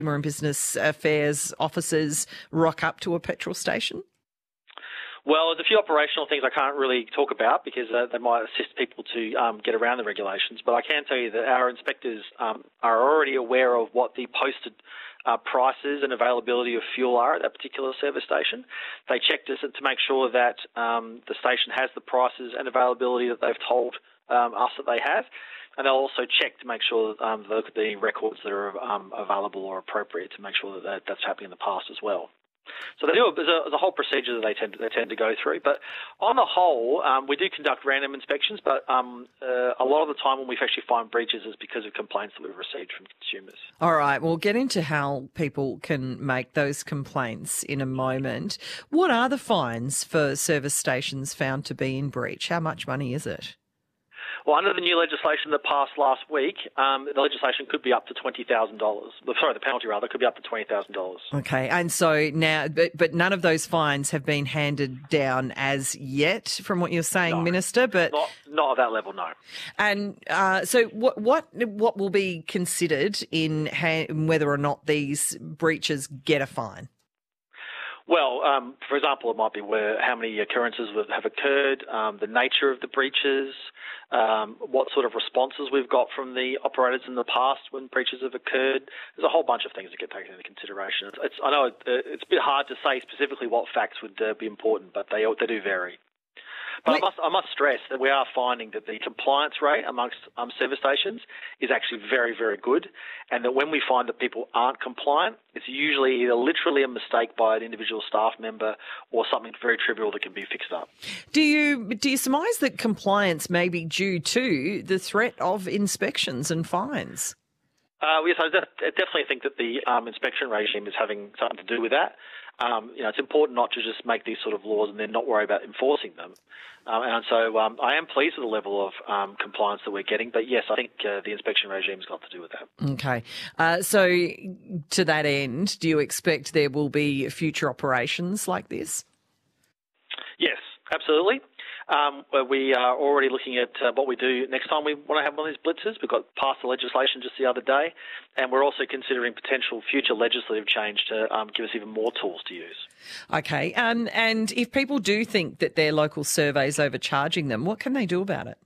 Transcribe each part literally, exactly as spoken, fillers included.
Consumer and Business Affairs officers rock up to a petrol station? Well, there's a few operational things I can't really talk about because uh, they might assist people to um, get around the regulations. But I can tell you that our inspectors um, are already aware of what the posted uh, prices and availability of fuel are at that particular service station. They checked us to make sure that um, the station has the prices and availability that they've told um, us that they have. And they'll also check to make sure that um, they look at the records that are um, available or appropriate to make sure that, that that's happening in the past as well. So they do a, there's, a, there's a whole procedure that they tend to, they tend to go through. But on the whole, um, we do conduct random inspections, but um, uh, a lot of the time when we actually find breaches is because of complaints that we've received from consumers. All right, we'll get into how people can make those complaints in a moment. What are the fines for service stations found to be in breach? How much money is it? Well, under the new legislation that passed last week, um, the legislation could be up to twenty thousand dollars. Sorry, the penalty, rather, could be up to twenty thousand dollars. Okay, and so now, but, but none of those fines have been handed down as yet, from what you're saying, no, Minister? But not, not at that level, no. And uh, so what, what, what will be considered in ha- whether or not these breaches get a fine? Well, um, for example, it might be where how many occurrences have occurred, um, the nature of the breaches, um, what sort of responses we've got from the operators in the past when breaches have occurred. There's a whole bunch of things that get taken into consideration. It's, it's, I know it, it's a bit hard to say specifically what facts would uh, be important, but they they do vary. But I must, I must stress that we are finding that the compliance rate amongst um, service stations is actually very, very good, and that when we find that people aren't compliant, it's usually either literally a mistake by an individual staff member or something very trivial that can be fixed up. Do you do you surmise that compliance may be due to the threat of inspections and fines? Uh, yes, I definitely think that the um, inspection regime is having something to do with that. Um, you know, it's important not to just make these sort of laws and then not worry about enforcing them. Um, and so um, I am pleased with the level of um, compliance that we're getting. But, yes, I think uh, the inspection regime's got to do with that. Okay. Uh, so to that end, do you expect there will be future operations like this? Yes, absolutely. Um, we are already looking at uh, what we do next time we want to have one of these blitzes. We've got passed the legislation just the other day, and we're also considering potential future legislative change to um, give us even more tools to use. Okay, um, and if people do think that their local survey's overcharging them, what can they do about it?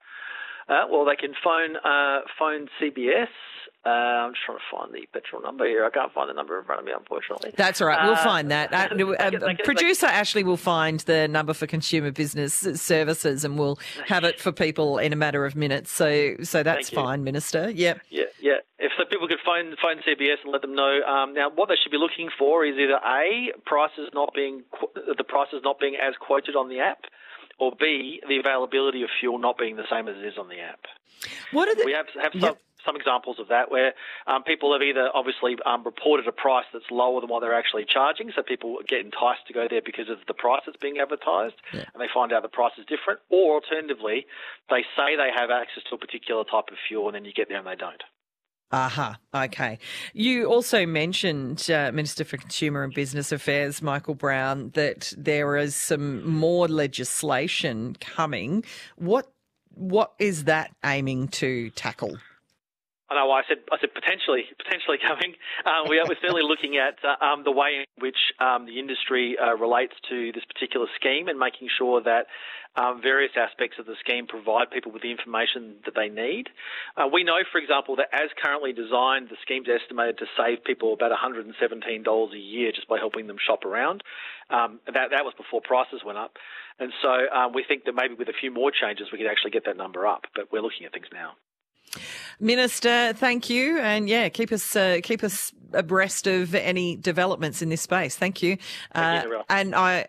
Uh, well, they can phone uh, phone C B S. Uh, I'm just trying to find the petrol number here. I can't find the number in front of me, unfortunately. That's all right. We'll uh, find that. Uh, they get, they get, Producer Ashley will find the number for Consumer Business Services, and we'll have it for people in a matter of minutes. So, so that's fine, Minister. Yep. Yeah, yeah. If so, people could phone phone C B S and let them know. Um, now, what they should be looking for is either A, prices not being the prices not being as quoted on the app, or B, the availability of fuel not being the same as it is on the app. What are the? We have have some. Yep. Some examples of that where um, people have either obviously um, reported a price that's lower than what they're actually charging, so people get enticed to go there because of the price that's being advertised, yeah. and they find out the price is different, or alternatively, they say they have access to a particular type of fuel and then you get there and they don't. Aha, uh-huh. Okay. You also mentioned, uh, Minister for Consumer and Business Affairs, Michael Brown, that there is some more legislation coming. What What is that aiming to tackle? I know. I said. I said potentially, potentially coming. Um, we are, we're certainly looking at uh, um, the way in which um, the industry uh, relates to this particular scheme, and making sure that um, various aspects of the scheme provide people with the information that they need. Uh, we know, for example, that as currently designed, the scheme's estimated to save people about one hundred seventeen dollars a year just by helping them shop around. Um, that that was before prices went up, and so um, we think that maybe with a few more changes we could actually get that number up. But we're looking at things now. Minister, thank you, and yeah, keep us uh, keep us abreast of any developments in this space. Thank you, thank you uh, and I.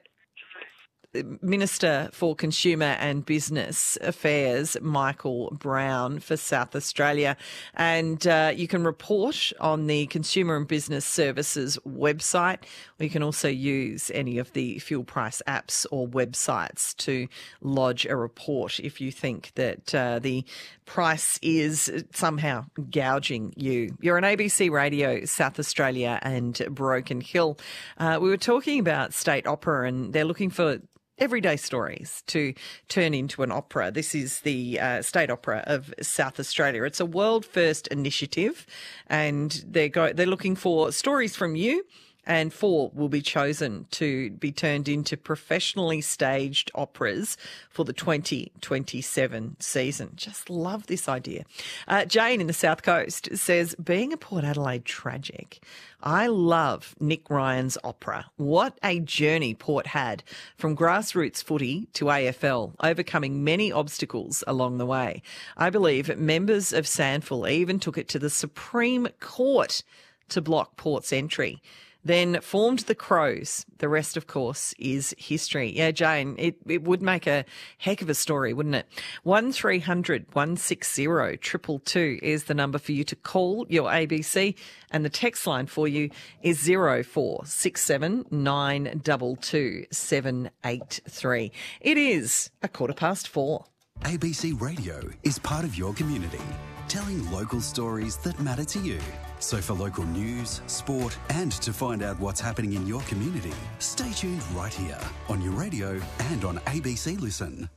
Minister for Consumer and Business Affairs, Michael Brown, for South Australia. And uh, you can report on the Consumer and Business Services website, or you can also use any of the fuel price apps or websites to lodge a report if you think that uh, the price is somehow gouging you. You're on A B C Radio, South Australia and Broken Hill. Uh, we were talking about State Opera, and they're looking for everyday stories to turn into an opera. This is the uh, State Opera of South Australia. It's a world first initiative, and they're go- they're looking for stories from you. And four will be chosen to be turned into professionally staged operas for the twenty twenty-seven season. Just love this idea. Uh, Jane in the South Coast says, being a Port Adelaide tragic, I love Nick Ryan's opera. What a journey Port had from grassroots footy to A F L, overcoming many obstacles along the way. I believe members of SANFL even took it to the Supreme Court to block Port's entry. Then formed the Crows. The rest, of course, is history. Yeah, Jane, it, it would make a heck of a story, wouldn't it? one three hundred, one six zero, two two two is the number for you to call your A B C, and the text line for you is zero four six seven nine two two seven eight three. It is a quarter past four. A B C Radio is part of your community, telling local stories that matter to you. So for local news, sport, and to find out what's happening in your community, stay tuned right here on your radio and on A B C Listen.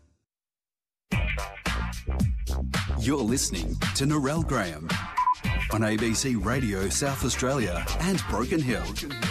You're listening to Narelle Graham on A B C Radio South Australia and Broken Hill.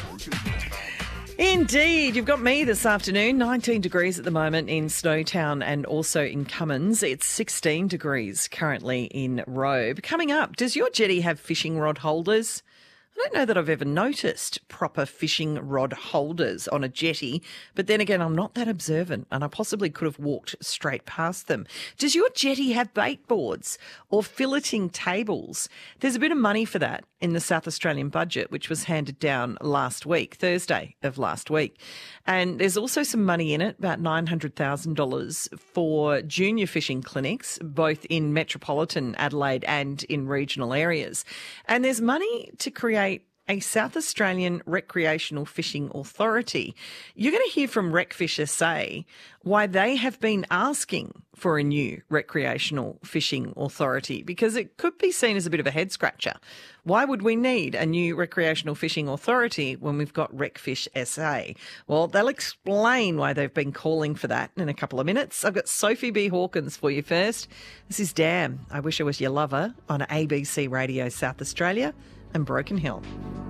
Indeed. You've got me this afternoon. nineteen degrees at the moment in Snowtown and also in Cummins. It's sixteen degrees currently in Robe. Coming up, does your jetty have fishing rod holders? I don't know that I've ever noticed proper fishing rod holders on a jetty, but then again, I'm not that observant and I possibly could have walked straight past them. Does your jetty have bait boards or filleting tables? There's a bit of money for that in the South Australian budget, which was handed down last week, Thursday of last week. And there's also some money in it, about nine hundred thousand dollars for junior fishing clinics, both in metropolitan Adelaide and in regional areas. And there's money to create a South Australian Recreational Fishing Authority. You're going to hear from Recfish S A why they have been asking for a new Recreational Fishing Authority, because it could be seen as a bit of a head scratcher. Why would we need a new Recreational Fishing Authority when we've got Recfish S A? Well, they'll explain why they've been calling for that in a couple of minutes. I've got Sophie B. Hawkins for you first. This is Damn, I Wish I Was Your Lover on A B C Radio South Australia and Broken Hill.